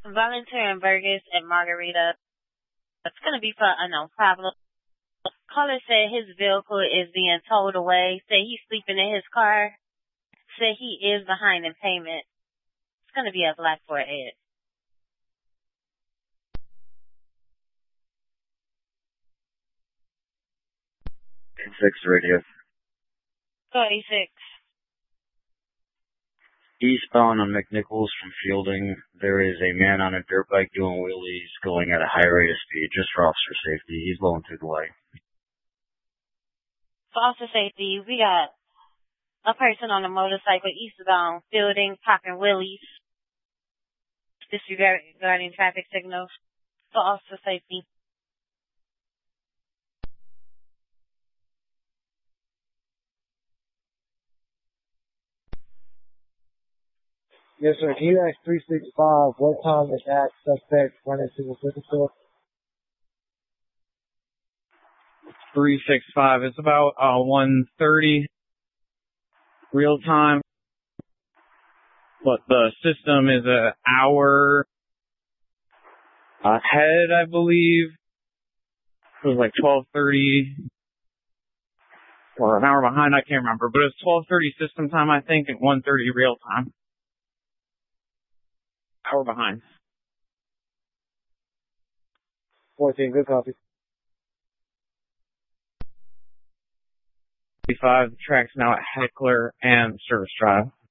Volunteer in Burgess at Margarita. It's going to be for unknown problem. Caller said his vehicle is being towed away. Said he's sleeping in his car. Said he is behind in payment. It's going to be a black Ford Edge. 6 radio. 36. Eastbound on McNichols from Fielding, there is a man on a dirt bike doing wheelies going at a high rate of speed just for officer safety. He's blowing through the light. For officer safety, we got a person on a motorcycle eastbound Fielding popping wheelies, disregarding traffic signals. For officer safety. Yes, sir. Can you ask 365 what time is that suspect running to the liquor store? 365. It's about 1:30 real time, but the system is an hour ahead, I believe. It was like 12:30 or an hour behind. I can't remember, but it's 12:30 system time, I think, and 1:30 real time. Hour behind. 14, good copy. 35, the track's now at Heckler and Service Drive.